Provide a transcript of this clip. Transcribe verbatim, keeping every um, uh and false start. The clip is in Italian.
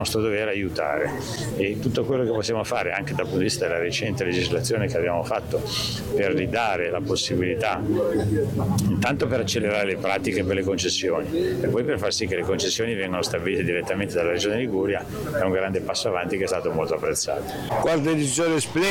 nostro dovere aiutare, e tutto quello che possiamo fare anche dal punto di vista della recente legislazione che abbiamo fatto per ridare la possibilità, intanto per accelerare le pratiche per le concessioni e poi per far sì che le concessioni vengano stabilite direttamente dalla Regione Liguria, è un grande passo avanti che è stato molto apprezzato. Quarta edizione